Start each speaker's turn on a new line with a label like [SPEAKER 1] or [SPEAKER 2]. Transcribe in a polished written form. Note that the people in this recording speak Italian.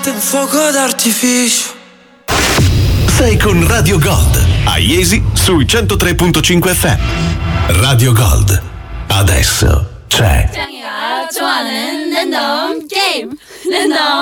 [SPEAKER 1] notte un fuoco d'artificio.
[SPEAKER 2] Sei con Radio Gold a Iesi sui 103.5 FM. Radio Gold, adesso c'è
[SPEAKER 3] 짱이가 좋아하는 랜덤 게임 랜덤